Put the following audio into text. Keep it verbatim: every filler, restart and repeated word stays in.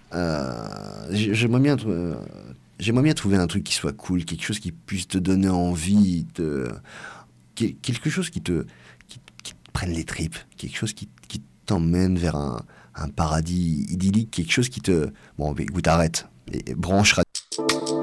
Euh, j'ai- j'aimerais bien, euh, j'aimerais bien trouver un truc qui soit cool, quelque chose qui puisse te donner envie, te, quel- quelque chose qui te, qui, qui te prenne les tripes, quelque chose qui, qui t'emmène vers un, un paradis idyllique, quelque chose qui te... Bon, écoute, arrête. Et, et branche